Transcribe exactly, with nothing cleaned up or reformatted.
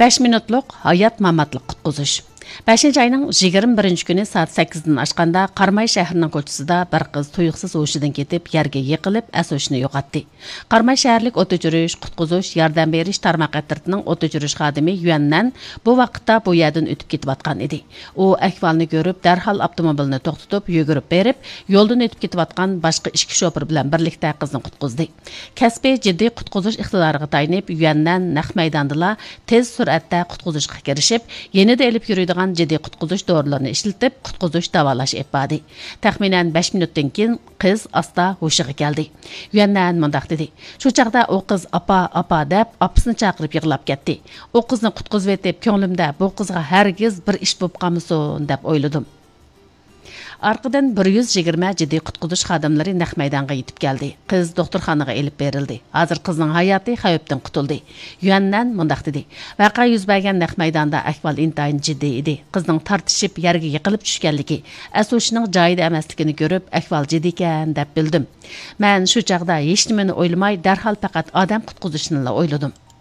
besh minutlik hayot mamatlik qutquzish. beshinchi ayning yigirma birinchi kuni soat sakkizdan oshganda Qarmay shahrining ko'chasida bir qiz tuyuqsiz hushidan ketib, yerga yiqilib, asoshini yo'qotdi. Qarmay shaharlik o't o'chirish, qutquzish, yordam berish tarmoq atritining o't o'chirish xodimi Yuannan bu vaqtda bu yerdan o'tib ketayotgan edi. U ahvolni ko'rib, darhol avtomobilni to'xtatib, yugurib berib, yo'ldan o'tib ketayotgan boshqa ikki shofir bilan birlikda qizni qutqizdi. Kasbi jiddiy qutquzish iqtidoriga tayanib, Yuannan naq maydonda tez sur'atda qutqizishga kirishib, yenida elib yuradigan jiddiy qutquzish dorilarini ishlatib, qutquzish davolash etdi. Taxminan besh minutdan keyin qiz asta hushiga keldi. Yuannan mundaq dedi: "Shu chaqda u qiz apa apa deb apasini chaqirib yig'lab ketdi. U qizni qutqizib etib, ko'nglimda bu qizga hargiz bir ish bo'lib qolmasin deb o'yladim." Arqadan bir yuz yigirma jiddiy qutquzish xodimlari naq maydonga yetib keldi. Qiz doktorxonaga elib berildi. Hozir qizning hayoti xavfdan qutuldi. Yuannan mundaq dedi: "Vaqa yuz bergan naq maydonda ahvol intayin jiddiy edi. Qizning tartishib yerga yiqilib tushganligi, asoshining joyida emasligini ko'rib, ahvol jiddiy ekan deb bildim. Men shu chaqda hech nimani o'ylamay, darhol faqat odam qutqizishni o'yladim."